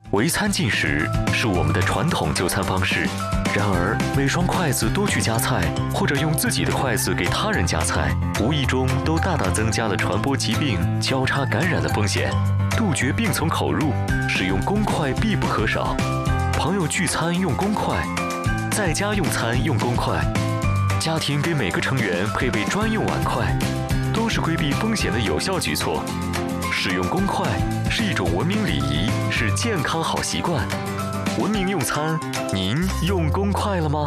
围餐进食是我们的传统就餐方式，然而每双筷子都去夹菜，或者用自己的筷子给他人夹菜，无意中都大大增加了传播疾病、交叉感染的风险。杜绝病从口入，使用公筷必不可少。朋友聚餐用公筷，在家用餐用公筷，家庭给每个成员配备专用碗筷，都是规避风险的有效举措。使用公筷是一种文明礼仪，是健康好习惯。文明用餐，您用公筷了吗？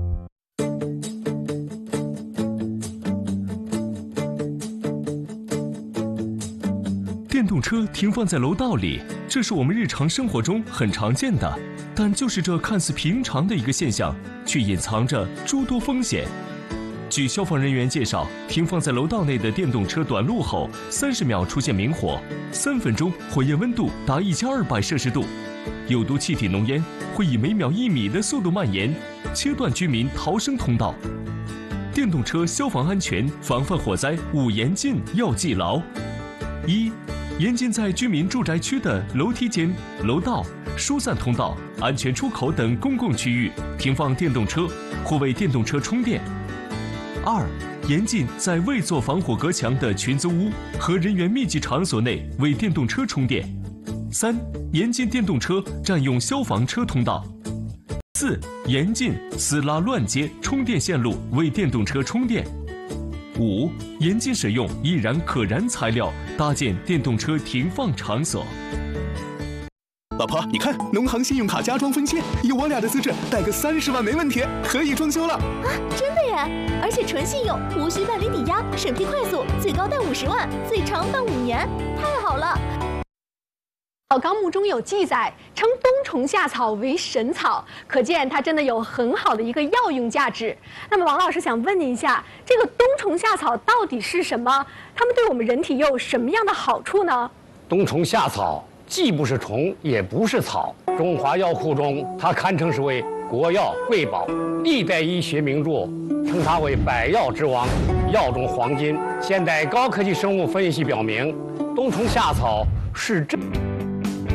电动车停放在楼道里，这是我们日常生活中很常见的，但就是这看似平常的一个现象，却隐藏着诸多风险。据消防人员介绍，停放在楼道内的电动车短路后，30秒出现明火，3分钟火焰温度达1200摄氏度，有毒气体浓烟会以每秒1米的速度蔓延，切断居民逃生通道。电动车消防安全防范火灾5严禁要记牢：一、严禁在居民住宅区的楼梯间、楼道、疏散通道、安全出口等公共区域停放电动车或为电动车充电。2、严禁在未做防火隔墙的群租屋和人员密集场所内为电动车充电。3、严禁电动车占用消防车通道。4、严禁私拉乱接充电线路为电动车充电。5、严禁使用易燃可燃材料搭建电动车停放场所。 老婆，你看，农行信用卡加装分期，以我俩的资质，贷个30万没问题，可以装修了。 啊，真的耶！而且纯信用，无需办理抵押，审批快速，最高贷50万，最长办5年，太好了。 纲目中有记载，称冬虫夏草为神草，可见它真的有很好的一个药用价值。那么王老师想问您一下，这个冬虫夏草到底是什么？它们对我们人体又有什么样的好处呢？ 冬虫夏草既不是虫，也不是草，中华药库中它堪称是为国药瑰宝，历代医学名著称它为百药之王，药中黄金。现代高科技生物分析表明，冬虫夏草是真。